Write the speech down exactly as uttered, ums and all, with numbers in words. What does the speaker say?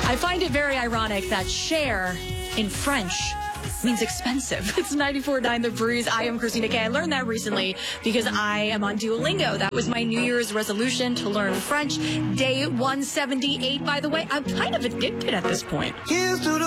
I find it very ironic that cher in French means expensive. It's ninety-four point nine The Breeze. I am Christina Kay. I learned that recently because I am on Duolingo. That was my New Year's resolution to learn French. Day one seventy-eight, by the way. I'm kind of addicted at this point. Here's to the